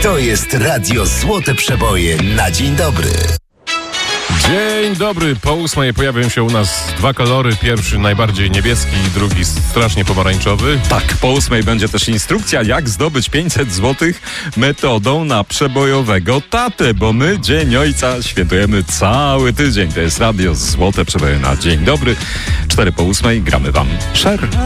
To jest Radio Złote Przeboje na dzień dobry. Dzień dobry, po 8 pojawią się u nas dwa kolory. Pierwszy najbardziej niebieski, drugi strasznie pomarańczowy. Tak, po 8 będzie też instrukcja, jak zdobyć 500 zł metodą na przebojowego tatę, bo my Dzień Ojca świętujemy cały tydzień. To jest Radio Złote Przeboje na dzień dobry. 4 po 8 gramy wam Cher.